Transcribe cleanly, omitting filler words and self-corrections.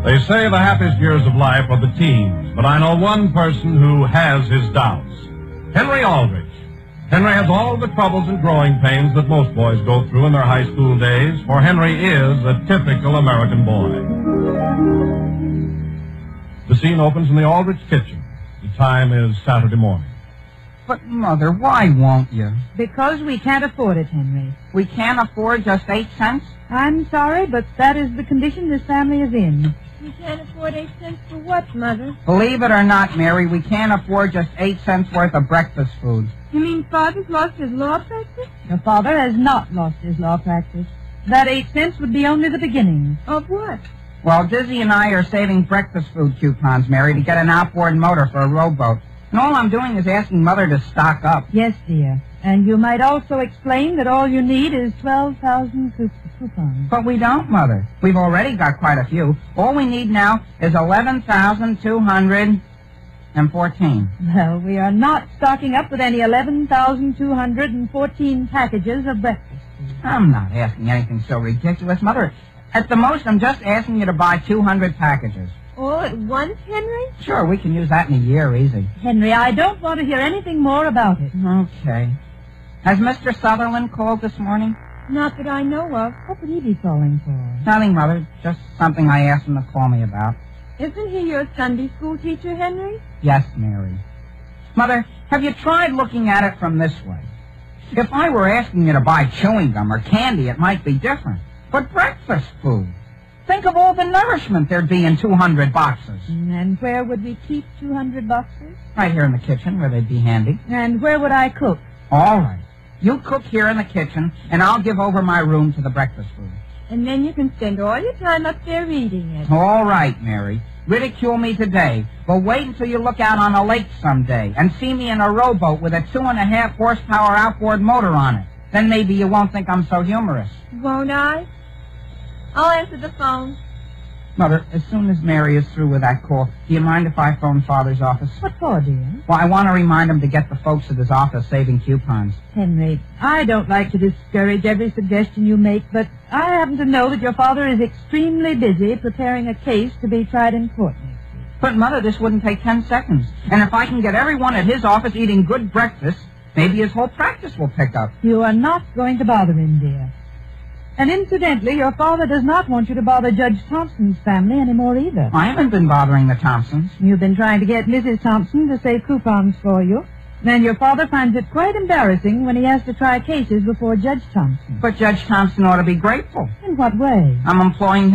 They say the happiest years of life are the teens, but I know one person who has his doubts. Henry Aldrich. Henry has all the troubles and growing pains that most boys go through in their high school days, for Henry is a typical American boy. The scene opens in the Aldrich kitchen. The time is Saturday morning. But, Mother, why won't you? Because we can't afford it, Henry. We can't afford just 8 cents? I'm sorry, but that is the condition this family is in. We can't afford 8 cents for what, Mother? Believe it or not, Mary, we can't afford just 8 cents worth of breakfast food. You mean Father's lost his law practice? Your father has not lost his law practice. That 8 cents would be only the beginning. Of what? Well, Dizzy and I are saving breakfast food coupons, Mary, to get an outboard motor for a rowboat. And all I'm doing is asking Mother to stock up. Yes, dear. And you might also explain that all you need is 12,000 coupons. But we don't, Mother. We've already got quite a few. All we need now is 11,214. Well, we are not stocking up with any 11,214 packages of breakfast food. I'm not asking anything so ridiculous, Mother. At the most, I'm just asking you to buy 200 packages. All at once, Henry? Sure, we can use that in a year, easy. Henry, I don't want to hear anything more about it. Okay. Has Mr. Sutherland called this morning? Not that I know of. What would he be calling for? Nothing, Mother. Just something I asked him to call me about. Isn't he your Sunday school teacher, Henry? Yes, Mary. Mother, have you tried looking at it from this way? If I were asking you to buy chewing gum or candy, it might be different. But breakfast food. Think of all the nourishment there'd be in 200 boxes. And where would we keep 200 boxes? Right here in the kitchen, where they'd be handy. And where would I cook? All right. You cook here in the kitchen, and I'll give over my room to the breakfast food. And then you can spend all your time up there reading it. All right, Mary. Ridicule me today, but wait until you look out on a lake someday and see me in a rowboat with a 2.5 horsepower outboard motor on it. Then maybe you won't think I'm so humorous. Won't I? I'll answer the phone. Mother, as soon as Mary is through with that call, do you mind if I phone Father's office? What for, dear? Well, I want to remind him to get the folks at his office saving coupons. Henry, I don't like to discourage every suggestion you make, but I happen to know that your father is extremely busy preparing a case to be tried in court next week. But, Mother, this wouldn't take 10 seconds. And if I can get everyone at his office eating good breakfast, maybe his whole practice will pick up. You are not going to bother him, dear. And incidentally, your father does not want you to bother Judge Thompson's family anymore either. I haven't been bothering the Thompsons. You've been trying to get Mrs. Thompson to save coupons for you. And your father finds it quite embarrassing when he has to try cases before Judge Thompson. But Judge Thompson ought to be grateful. In what way? I'm employing